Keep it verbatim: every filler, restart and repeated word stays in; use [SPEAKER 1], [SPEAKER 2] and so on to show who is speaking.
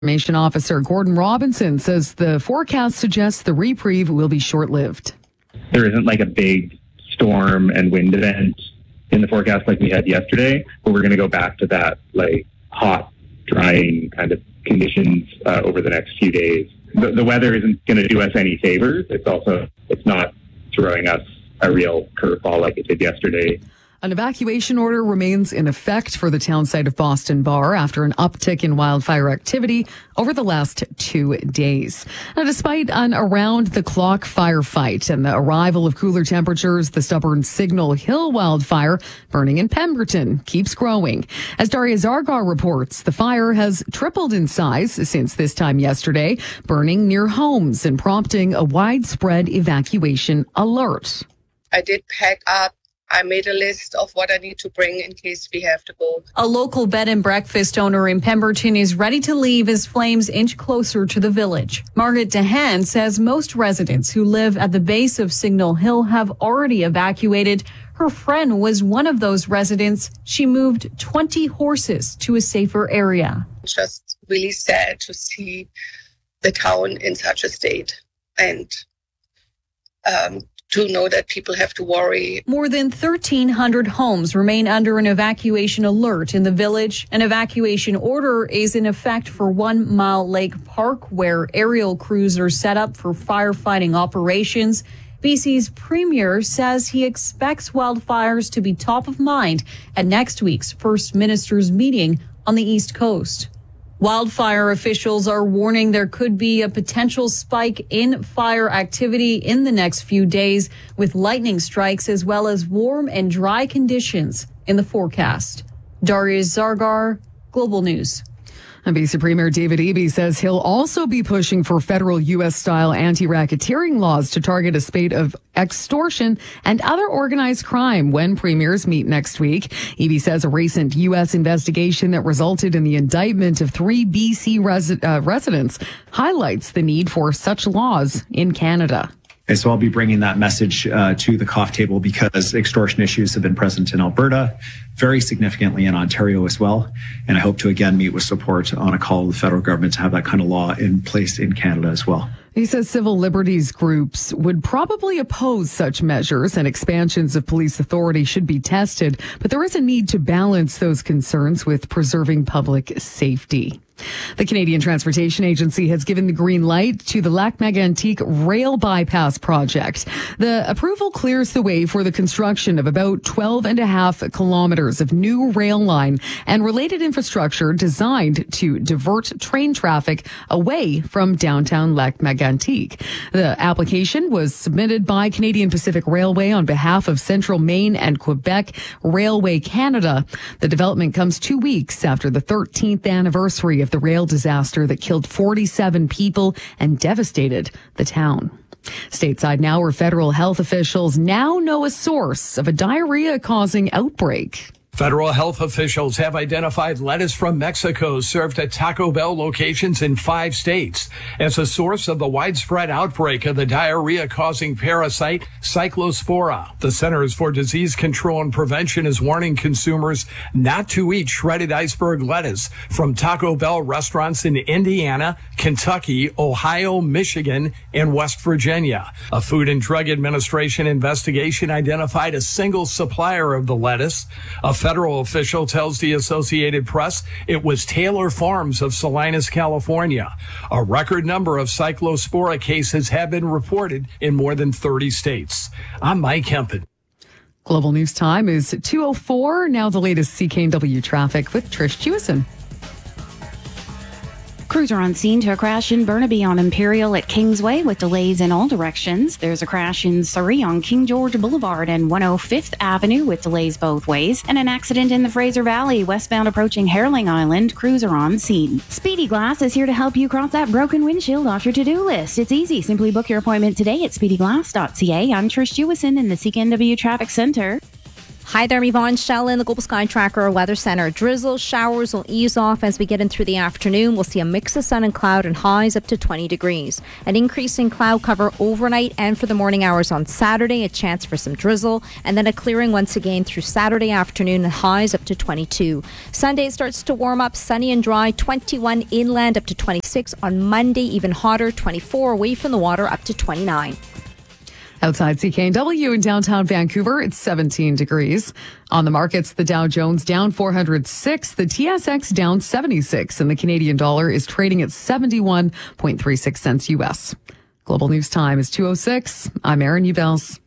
[SPEAKER 1] Information Officer Gordon Robinson says the forecast suggests the reprieve will be short-lived.
[SPEAKER 2] There isn't like a big storm and wind event in the forecast like we had yesterday, but we're going to go back to that like hot, drying kind of conditions uh, over the next few days. The, the weather isn't going to do us any favors. It's also, it's not throwing us a real curveball like it did yesterday.
[SPEAKER 1] An evacuation order remains in effect for the town site of Boston Bar after an uptick in wildfire activity over the last two days. Now, despite an around-the-clock firefight and the arrival of cooler temperatures, the stubborn Signal Hill wildfire burning in Pemberton keeps growing. As Daria Zargar reports, the fire has tripled in size since this time yesterday, burning near homes and prompting a widespread evacuation alert.
[SPEAKER 3] I did pack up. I made a list of what I need to bring in case we have to go.
[SPEAKER 4] A local bed and breakfast owner in Pemberton is ready to leave as flames inch closer to the village. Margaret DeHaan says most residents who live at the base of Signal Hill have already evacuated. Her friend was one of those residents. She moved twenty horses to a safer area.
[SPEAKER 3] Just really sad to see the town in such a state and um to know that people have to worry.
[SPEAKER 4] More than thirteen hundred homes remain under an evacuation alert in the village. An evacuation order is in effect for One Mile Lake Park, where aerial crews are set up for firefighting operations. B C's premier says he expects wildfires to be top of mind at next week's First Minister's meeting on the East Coast. Wildfire officials are warning there could be a potential spike in fire activity in the next few days, with lightning strikes as well as warm and dry conditions in the forecast. Daria Zargar, Global News.
[SPEAKER 1] And B C Premier David Eby says he'll also be pushing for federal U S-style anti-racketeering laws to target a spate of extortion and other organized crime when premiers meet next week. Eby says a recent U S investigation that resulted in the indictment of three B C resi- uh, residents highlights the need for such laws in Canada.
[SPEAKER 5] Okay, so I'll be bringing that message uh, to the C O F table because extortion issues have been present in Alberta, very significantly in Ontario as well. And I hope to again meet with support on a call to the federal government to have that kind of law in place in Canada as well.
[SPEAKER 1] He says civil liberties groups would probably oppose such measures and expansions of police authority should be tested, but there is a need to balance those concerns with preserving public safety. The Canadian Transportation Agency has given the green light to the Lac-Mégantic rail bypass project. The approval clears the way for the construction of about twelve and a half kilometers of new rail line and related infrastructure designed to divert train traffic away from downtown Lac-Mégantic. The application was submitted by Canadian Pacific Railway on behalf of Central Maine and Quebec Railway Canada. The development comes two weeks after the thirteenth anniversary of the rail disaster that killed forty-seven people and devastated the town. Stateside now, where federal health officials now know a source of a diarrhea-causing outbreak.
[SPEAKER 6] Federal health officials have identified lettuce from Mexico served at Taco Bell locations in five states as a source of the widespread outbreak of the diarrhea-causing parasite Cyclospora. The Centers for Disease Control and Prevention is warning consumers not to eat shredded iceberg lettuce from Taco Bell restaurants in Indiana, Kentucky, Ohio, Michigan, and West Virginia. A Food and Drug Administration investigation identified a single supplier of the lettuce. A federal official tells the Associated Press it was Taylor Farms of Salinas, California. A record number of Cyclospora cases have been reported in more than thirty states. I'm Mike Hempen.
[SPEAKER 1] Global News Time is two oh four. Now the latest C K N W traffic with Trish Jewison.
[SPEAKER 7] Crews are on scene to a crash in Burnaby on Imperial at Kingsway with delays in all directions. There's a crash in Surrey on King George Boulevard and one oh fifth Avenue with delays both ways. And an accident in the Fraser Valley, westbound approaching Herling Island. Crews are on scene. Speedy Glass is here to help you cross that broken windshield off your to-do list. It's easy. Simply book your appointment today at speedy glass dot c a. I'm Trish Jewison in the C K N W Traffic Center.
[SPEAKER 8] Hi there, I'm Yvonne Shell in the Global Sky Tracker Weather Center. Drizzle showers will ease off as we get in through the afternoon. We'll see a mix of sun and cloud and highs up to twenty degrees. An increase in cloud cover overnight and for the morning hours on Saturday, a chance for some drizzle, and then a clearing once again through Saturday afternoon and highs up to twenty-two. Sunday starts to warm up, sunny and dry, twenty-one inland up to twenty-six. On Monday, even hotter, twenty-four away from the water up to twenty-nine.
[SPEAKER 1] Outside C K N W in downtown Vancouver, it's seventeen degrees. On the markets, the Dow Jones down four hundred six, the T S X down seventy-six, and the Canadian dollar is trading at seventy-one point three six cents U S. Global News Time is two oh six. I'm Erin Ubels.